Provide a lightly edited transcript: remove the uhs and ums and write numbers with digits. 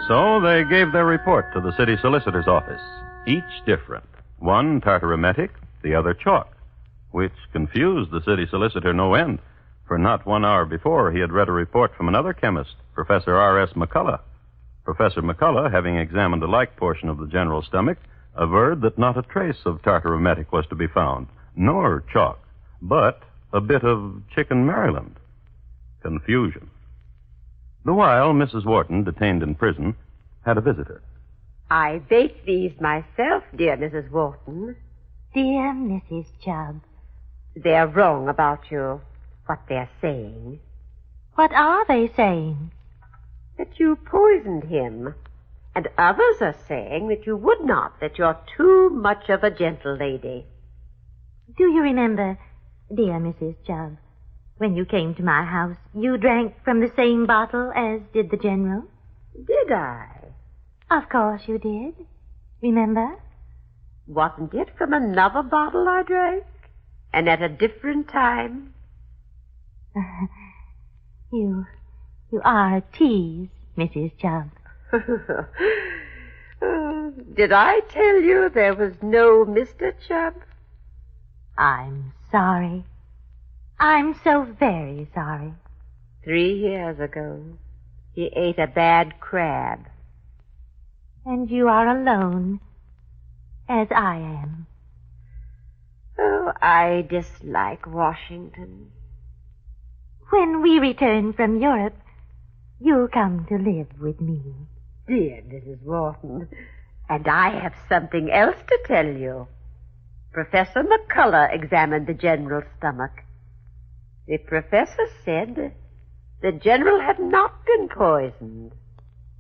So they gave their report to the city solicitor's office, each different. One tartar-emetic, the other chalk, which confused the city solicitor no end, for not 1 hour before he had read a report from another chemist, Professor R.S. McCullough. Professor McCullough, having examined a like portion of the general stomach, averred that not a trace of tartar-emetic was to be found, nor chalk, but a bit of chicken Maryland. Confusion. The while, Mrs. Wharton, detained in prison, had a visitor. I baked these myself, dear Mrs. Wharton. Dear Mrs. Chubb. They're wrong about you, what they're saying. What are they saying? That you poisoned him. And others are saying that you would not, that you're too much of a gentle lady. Do you remember, dear Mrs. Chubb, when you came to my house, you drank from the same bottle as did the General? Did I? Of course you did. Remember? Wasn't it from another bottle I drank? And at a different time? You are a tease, Mrs. Chubb. Did I tell you there was no Mr. Chubb? I'm sorry. I'm so very sorry. 3 years ago, he ate a bad crab. And you are alone, as I am. Oh, I dislike Washington. When we return from Europe, you'll come to live with me. Dear Mrs. Wharton, and I have something else to tell you. Professor McCullough examined the General's stomach. The professor said the General had not been poisoned.